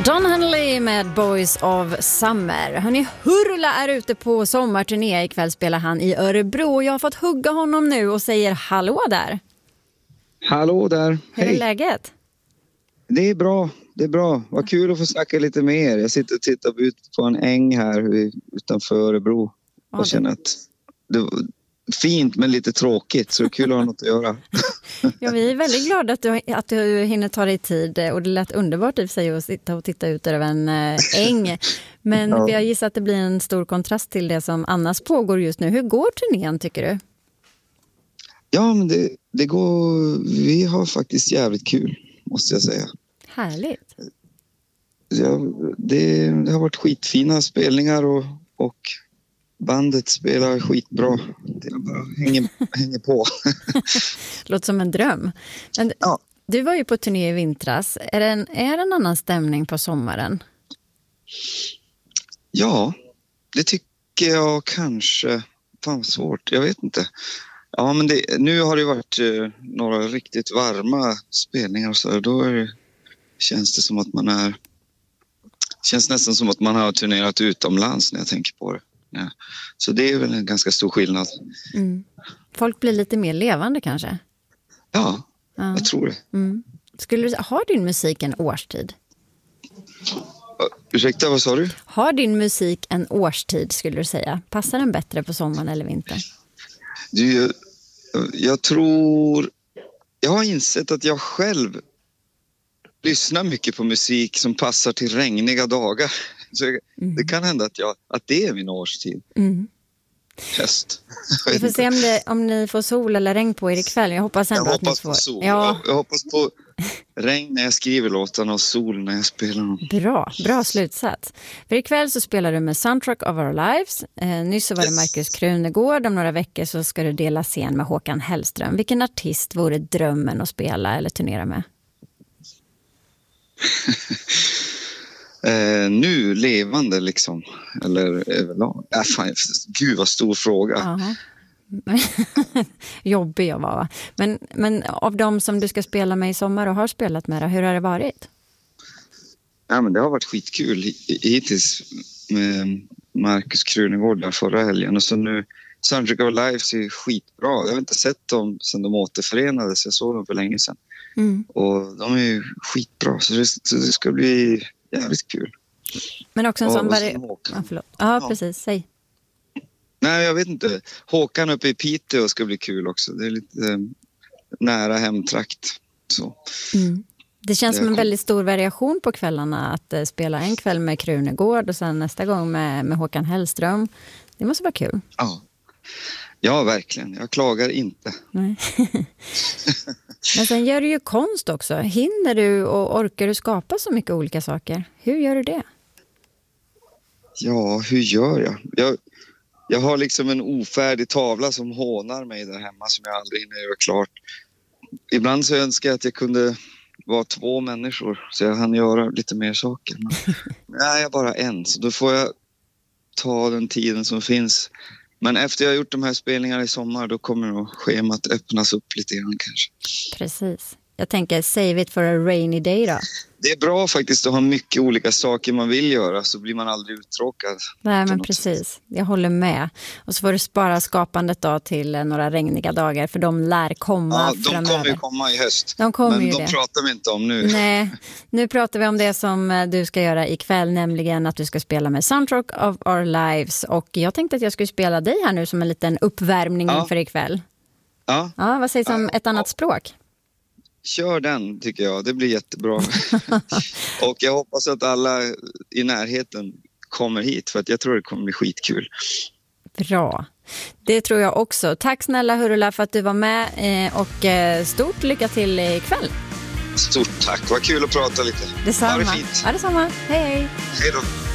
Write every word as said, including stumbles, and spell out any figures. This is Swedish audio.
Don Henley med Boys of Summer. Hörrni, Hurula är ute på sommarturné. Ikväll spelar han i Örebro. Jag har fått hugga honom nu och säger hallå där. Hallå där. Hur är Hej. läget? Det är bra. Det är bra. Vad kul att få snacka lite med er. Jag sitter och tittar ut på en äng här utanför Örebro. Och ja, känner att det var fint men lite tråkigt. Så det är kul att ha något att göra. Ja, vi är väldigt glada att du, att du hinner ta dig tid. Och det lät underbart i sig att sitta och titta ut över en äh, äng. Men ja. Vi har gissat att det blir en stor kontrast till det som annars pågår just nu. Hur går turnén tycker du? Ja, men det, det går... Vi har faktiskt jävligt kul, måste jag säga. Härligt. Ja, det, det har varit skitfina spelningar och, och bandet spelar skitbra. Det bara hänger, hänger på. Låter som en dröm. Men ja. Du var ju på turné i vintras. Är det en, är det en annan stämning på sommaren? Ja, det tycker jag kanske. Fan svårt, jag vet inte. Ja, men det, nu har det varit eh, några riktigt varma spelningar och så. Då är det, känns det som att man är... Känns nästan som att man har turnerat utomlands när jag tänker på det. Ja. Så det är väl en ganska stor skillnad. Mm. Folk blir lite mer levande kanske? Ja, ja. Jag tror det. Mm. Skulle du, har din musik en årstid? Ursäkta, vad sa du? Har din musik en årstid skulle du säga? Passar den bättre på sommaren eller vintern? Du, jag tror... Jag har insett att jag själv lyssnar mycket på musik som passar till regniga dagar. Så mm. det kan hända att, jag, att det är min årstid. Mm. Höst. Vi får se om, det, om ni får sol eller regn på er ikväll. Jag hoppas ändå jag att hoppas ni får... på sol. Ja. Jag, jag hoppas på regn när jag skriver låtarna och sol när jag spelar dem. Bra, bra slutsats. För ikväll så spelar du med Soundtrack of Our Lives. Eh, nyss så var det yes. Markus Krunegård. Om några veckor så ska du dela scen med Håkan Hellström. Vilken artist vore drömmen att spela eller turnera med? eh, nu levande liksom. Eller överlag. Äh, fan, gud vad stor fråga. Uh-huh. Jobbig jag var va? Men, men av de som du ska spela med i sommar och har spelat med, hur har det varit? Ja, men det har varit skitkul hittills med Markus Krunegård där förra helgen. Och så nu Soundtrack of Lives är skitbra. Jag har inte sett dem sedan de återförenades. Jag såg dem för länge sedan. Mm. Och de är ju skitbra. Så det, så det ska bli jävligt kul. Men också en sån vari... Ja, förlåt. Ja, ja, precis. Säg. Nej, jag vet inte. Håkan uppe i Piteå ska bli kul också. Det är lite eh, nära hemtrakt. Så. Mm. Det känns det som en väldigt stor variation på kvällarna att eh, spela en kväll med Krunegård och sen nästa gång med, med Håkan Hellström. Det måste vara kul. Ja, ja verkligen. Jag klagar inte. Nej. Men sen gör du ju konst också. Hinner du och orkar du skapa så mycket olika saker? Hur gör du det? Ja, hur gör jag? Jag... Jag har liksom en ofärdig tavla som hånar mig där hemma som jag aldrig hinner göra klart. Ibland så önskar jag att jag kunde vara två människor så jag hann göra lite mer saker. Men nej, jag är bara en, så då får jag ta den tiden som finns. Men efter jag har gjort de här spelningarna i sommar då kommer nog schemat öppnas upp lite grann kanske. Precis. Jag tänker save it for a rainy day då. Det är bra faktiskt att ha mycket olika saker man vill göra så blir man aldrig uttråkad. Nej men precis, sätt. Jag håller med. Och så får du spara skapandet då till några regniga dagar för de lär komma ja, de framöver. kommer ju komma i höst. De kommer men ju de det. pratar vi inte om nu. Nej, nu pratar vi om det som du ska göra ikväll, nämligen att du ska spela med Soundtrack of Our Lives. Och jag tänkte att jag skulle spela dig här nu som en liten uppvärmning ja. inför ikväll. Ja. Ja, vad sägs om ja. ett annat ja. språk? Kör den tycker jag, det blir jättebra. Och jag hoppas att alla i närheten kommer hit för att jag tror det kommer bli skitkul. Bra, det tror jag också. Tack snälla Hurula för att du var med och stort lycka till ikväll. Stort tack, vad kul att prata lite. Detsamma. Ha det fint. Ja, detsamma. Hej hej. Hej då.